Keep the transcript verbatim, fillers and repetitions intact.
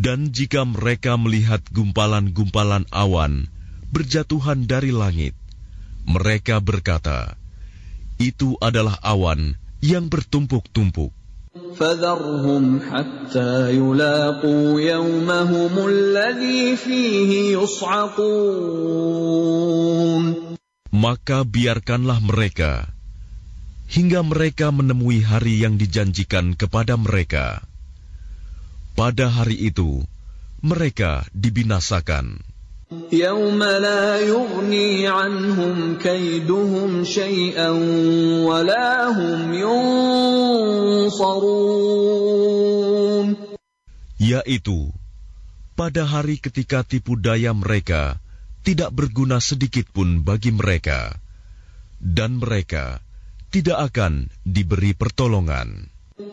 Dan jika mereka melihat gumpalan-gumpalan awan berjatuhan dari langit, mereka berkata, itu adalah awan yang bertumpuk-tumpuk. فَذَرْهُمْ حَتَّى يُلَاقُوا يَوْمَهُمُ الَّذِي فِيهِ يُصْعَقُونَ. Maka biarkanlah mereka hingga mereka menemui hari yang dijanjikan kepada mereka. Pada hari itu mereka dibinasakan. يَوْمَ لَا يُغْنِي عَنْهُمْ كَيْدُهُمْ شَيْئًا وَلَا هُمْ يُنصَرُونَ. Yaitu pada hari ketika tipu daya mereka tidak berguna sedikit pun bagi mereka, dan mereka tidak akan diberi pertolongan.